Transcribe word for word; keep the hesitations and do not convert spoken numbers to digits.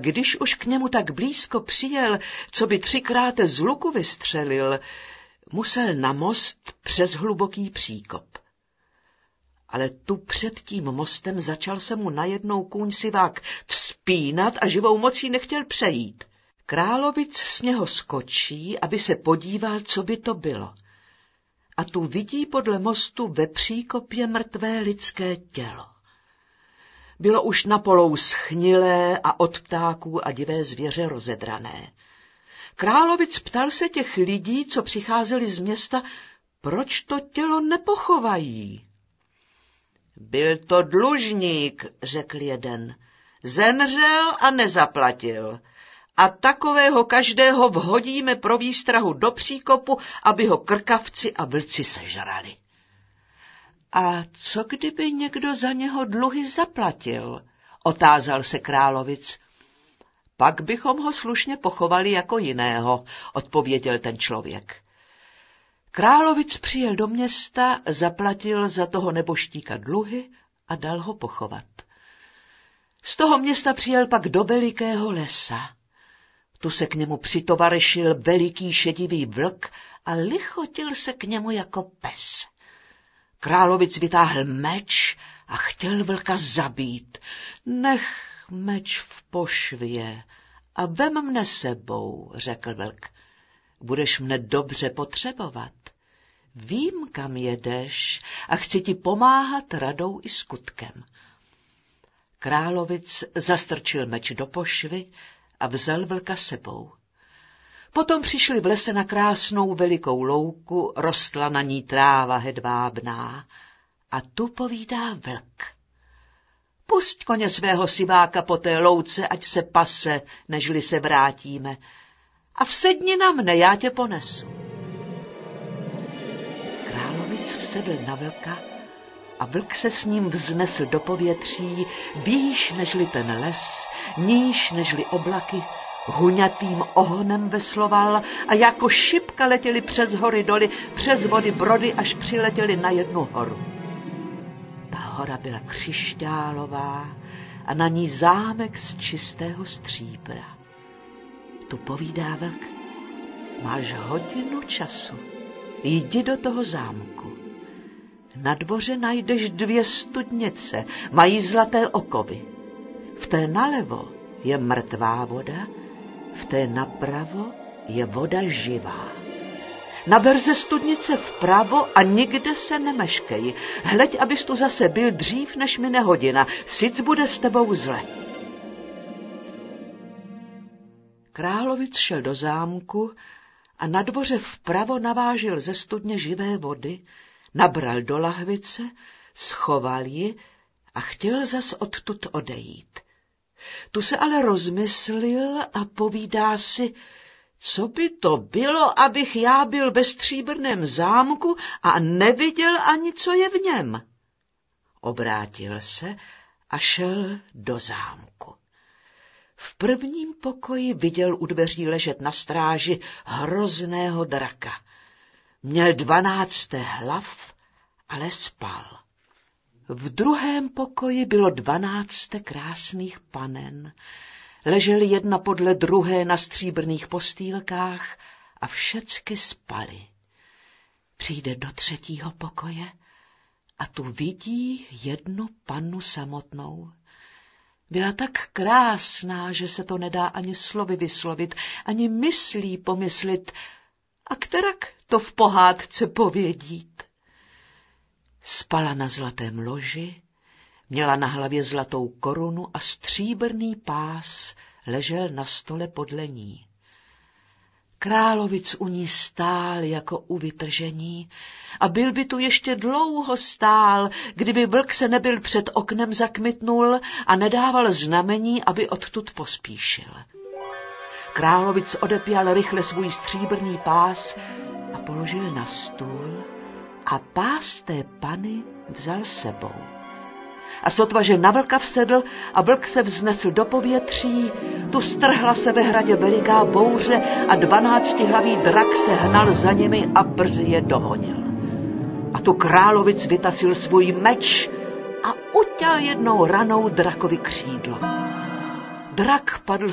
když už k němu tak blízko přijel, co by třikrát z luku vystřelil, musel na most přes hluboký příkop. Ale tu před tím mostem začal se mu najednou kůň Sivák vzpínat a živou mocí nechtěl přejít. Královic z něho skočí, aby se podíval, co by to bylo. A tu vidí podle mostu ve příkopě mrtvé lidské tělo. Bylo už napolou schnilé a od ptáků a divé zvěře rozedrané. Královic ptal se těch lidí, co přicházeli z města, proč to tělo nepochovají. Byl to dlužník, řekl jeden. Zemřel a nezaplatil. A takového každého vhodíme pro výstrahu do příkopu, aby ho krkavci a vlci sežrali. A co kdyby někdo za něho dluhy zaplatil? Otázal se Královic. Pak bychom ho slušně pochovali jako jiného, odpověděl ten člověk. Královic přijel do města, zaplatil za toho neboštíka dluhy a dal ho pochovat. Z toho města přijel pak do velikého lesa. Tu se k němu přitovaryšil veliký šedivý vlk a lichotil se k němu jako pes. Královic vytáhl meč a chtěl vlka zabít. Nech meč v pošvě a vem mne sebou, řekl vlk. Budeš mne dobře potřebovat. Vím, kam jedeš a chci ti pomáhat radou i skutkem. Královic zastrčil meč do pošvy a vzal vlka sebou. Potom přišli v lese na krásnou velikou louku, rostla na ní tráva hedvábná. A tu povídá vlk. Pusť koně svého Siváka po té louce, ať se pase, nežli se vrátíme. A vsedni na mne, já tě ponesu. Královic vsedl na vlka a vlk se s ním vznesl do povětří, výš nežli ten les, níž nežli oblaky, huňatým ohonem vesloval a jako šipka letěli přes hory doly, přes vody brody, až přiletěli na jednu horu. Ta hora byla křišťálová a na ní zámek z čistého stříbra. Tu povídá vlk, máš hodinu času, jdi do toho zámku. Na dvoře najdeš dvě studnice, mají zlaté okovy. V té nalevo je mrtvá voda, v té napravo je voda živá. Naber ze studnice vpravo a nikde se nemeškej. Hleď, abys tu zase byl dřív, než mine hodina, sic bude s tebou zle. Královic šel do zámku a na dvoře vpravo navážil ze studně živé vody, nabral do lahvice, schoval ji a chtěl zas odtud odejít. Tu se ale rozmyslil a povídá si, co by to bylo, abych já byl ve stříbrném zámku a neviděl ani, co je v něm. Obrátil se a šel do zámku. V prvním pokoji viděl u dveří ležet na stráži hrozného draka. Měl dvanáct hlav, ale spal. V druhém pokoji bylo dvanáct krásných panen. Ležely jedna podle druhé na stříbrných postýlkách a všecky spaly. Přijde do třetího pokoje a tu vidí jednu pannu samotnou. Byla tak krásná, že se to nedá ani slovy vyslovit, ani myslí pomyslit, a kterak to v pohádce povědít. Spala na zlatém loži, měla na hlavě zlatou korunu a stříbrný pás ležel na stole podle ní. Královic u ní stál jako u vytržení a byl by tu ještě dlouho stál, kdyby vlk se nebyl před oknem zakmitnul a nedával znamení, aby odtud pospíšil. Královic odepěl rychle svůj stříbrný pás a položil na stůl a pás té pany vzal sebou. A sotva, že na vlka vsedl a vlk se vznesl do povětří, tu strhla se ve hradě veliká bouře a dvanáctihlavý drak se hnal za nimi a brzy je dohonil. A tu královic vytasil svůj meč a utěl jednou ranou drakovi křídlo. Drak padl